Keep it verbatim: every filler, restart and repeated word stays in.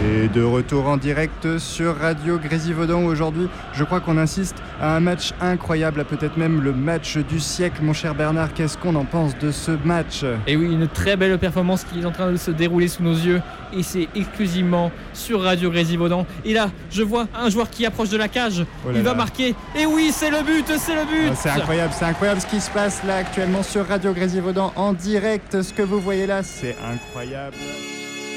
Et de retour en direct sur Radio Grésivaudan. Aujourd'hui, je crois qu'on insiste à un match incroyable, à peut-être même le match du siècle. Mon cher Bernard, qu'est-ce qu'on en pense de ce match ? Et oui, une très belle performance qui est en train de se dérouler sous nos yeux. Et c'est exclusivement sur Radio Grésivaudan. Et là, je vois un joueur qui approche de la cage. Oh là Il va là. marquer. Et oui, c'est le but, c'est le but. Oh, c'est incroyable, c'est incroyable ce qui se passe là actuellement sur Radio Grésivaudan en direct. Ce que vous voyez là, c'est incroyable.